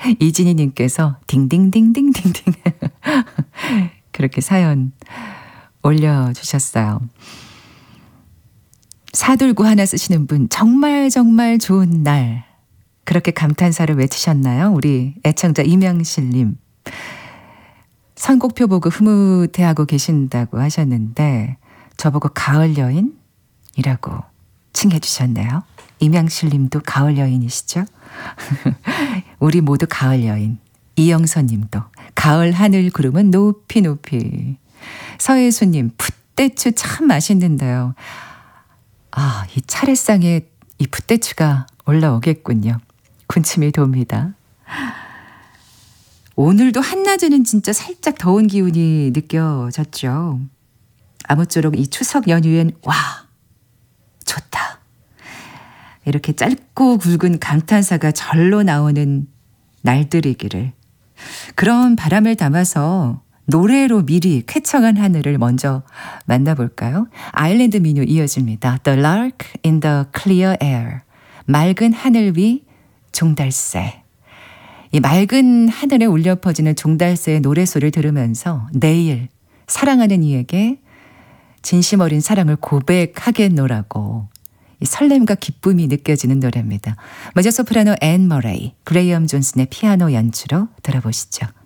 이진희님께서 딩딩딩딩딩딩 그렇게 사연 올려주셨어요. 사둘구 하나 쓰시는 분 정말 정말 좋은 날 그렇게 감탄사를 외치셨나요? 우리 애청자 이명실님. 선곡표 보고 흐뭇해하고 계신다고 하셨는데 저보고 가을 여인이라고 칭해 주셨네요. 이명실님도 가을 여인이시죠? 우리 모두 가을 여인. 이영선님도 가을 하늘 구름은 높이 높이. 서혜수님 풋대추 참 맛있는데요. 아, 이 차례상에 이 풋대추가 올라오겠군요. 군침이 돕니다. 오늘도 한낮에는 진짜 살짝 더운 기운이 느껴졌죠. 아무쪼록 이 추석 연휴엔 와 좋다. 이렇게 짧고 굵은 감탄사가 절로 나오는 날들이기를. 그런 바람을 담아서 노래로 미리 쾌청한 하늘을 먼저 만나볼까요? 아일랜드 민요 이어집니다. The Lark in the Clear Air. 맑은 하늘 위 종달새. 이 맑은 하늘에 울려 퍼지는 종달새의 노래소리를 들으면서 내일 사랑하는 이에게 진심 어린 사랑을 고백하겠노라고 이 설렘과 기쁨이 느껴지는 노래입니다. 먼저 소프라노 앤 머레이, 그레이엄 존슨의 피아노 연주로 들어보시죠.